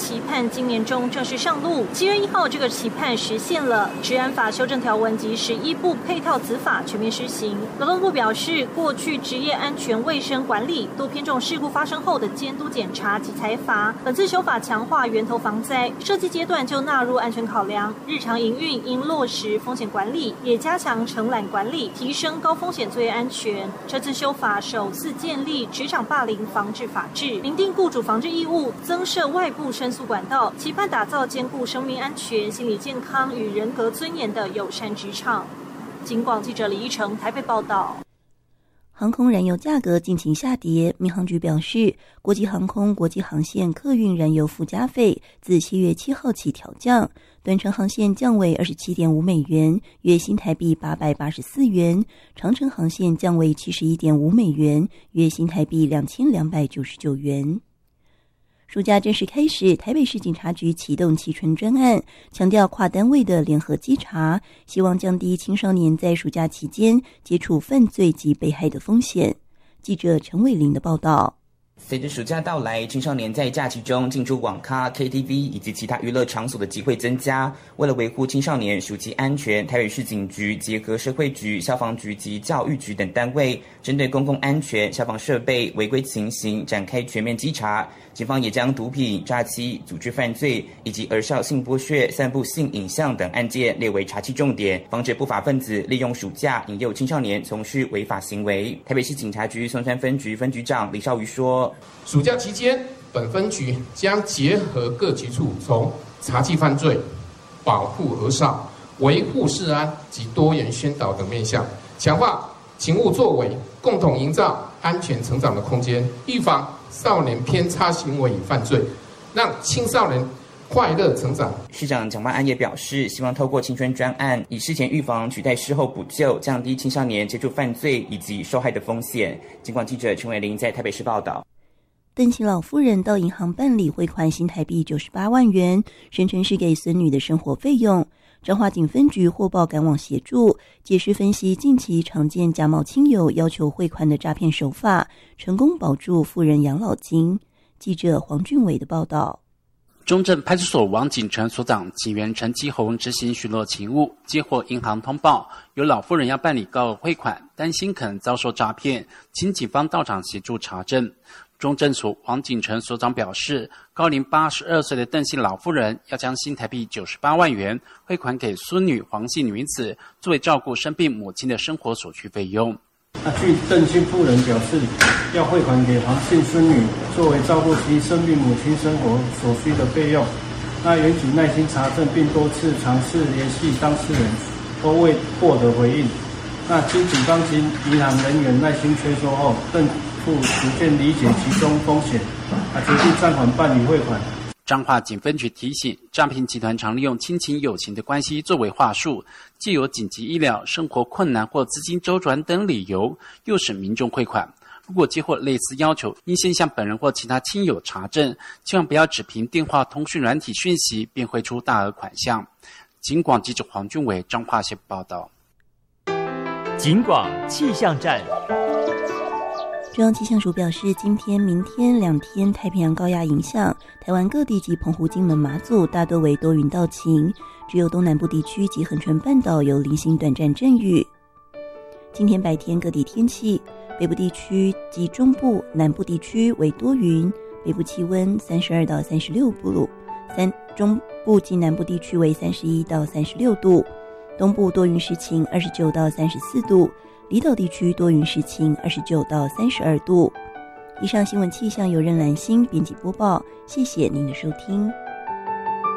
期盼今年中正式上路。7月1号，这个期盼实现了。治安法修正条文及11部配套子法全面施行。劳动部表示，过去职业安全卫生管理都偏重事故发生后的监督检查及裁罚，本次修法强化源头防灾，设计阶段就纳入安全考量，日常营运应落实风险管理，也加强承揽管理，提升高风险作业安全。这次修法首次建立职场霸凌防治法制，明定雇主防治义务，增设外部申诉管道，期盼打造兼顾生命安全、心理健康与人格尊严的友善职场。警广记者李依成台北报道。 航空燃油价格近期下跌，民航局表示，国际航空国际航线客运燃油附加费自7月7号起调降，短程航线降为27.5美元，约新台币884元；长程航线降为71.5美元，约新台币2299元。暑假正式开始，台北市警察局启动期春专案，强调跨单位的联合稽查，希望降低青少年在暑假期间接触犯罪及被害的风险。记者陈伟玲的报道。 随着暑假到来，青少年在假期中进出网咖、KTV 以及其他娱乐场所的机会增加。为了维护青少年暑期安全，台北市警局结合社会局、消防局及教育局等单位，针对公共安全、消防设备违规情形展开全面稽查。警方也将毒品、诈欺、组织犯罪以及儿少性剥削、散布性影像等案件列为查缉重点，防止不法分子利用暑假引诱青少年从事违法行为。台北市警察局松山分局分局长李少瑜说， 暑假期间，本分局将结合各局处，从查缉犯罪、保护儿少、维护治安及多元宣导等面向，强化勤务作为，共同营造安全成长的空间，预防少年偏差行为与犯罪，让青少年快乐成长。 市长蒋万安也表示，希望透过青春专案，以事前预防取代事后补救，降低青少年接触犯罪以及受害的风险。警广记者陈伟玲在台北市报道。 邓姓老夫人到银行办理汇款新台币98万元，声称是给孙女的生活费用。彰化警分局获报赶往协助，解释分析近期常见假冒亲友要求汇款的诈骗手法，成功保住妇人养老金。记者黄俊伟的报道。 中正派出所王景成所长警员陈基宏执行巡逻勤务，接获银行通报，有老妇人要办理高额汇款，担心可能遭受诈骗，请警方到场协助查证。中正所王景成所长表示，高龄82岁的邓姓老妇人要将新台币98万元汇款给孙女黄姓女子，作为照顾生病母亲的生活所需费用。 据邓姓妇人表示，要汇款给黄姓孙女，作为照顾其生病母亲生活所需的费用。原警耐心查证，并多次尝试联系当事人，都未获得回应。经警方及银行人员耐心催说后，邓妇逐渐理解其中风险，决定暂缓办理汇款。 彰化警分局提醒，诈骗集团常利用亲情友情的关系作为话术，藉由紧急医疗、生活困难或资金周转等理由，诱使民众汇款。如果接获类似要求，应先向本人或其他亲友查证，千万不要只凭电话通讯软体讯息便汇出大额款项。警广记者黄俊伟彰化县报道。 警广气象站。 中央气象署表示，今天、明天2天太平洋高压影响，台湾各地及澎湖、金门、马祖大多为多云到晴，只有东南部地区及恒春半岛有零星短暂阵雨。今天白天各地天气，北部地区及中部、南部地区为多云，北部气温32到36度，中部及南部地区为31到36度，东部多云时晴29到34度，离岛地区多云时晴29到32度。以上新闻气象由任兰心编辑播报，谢谢您的收听。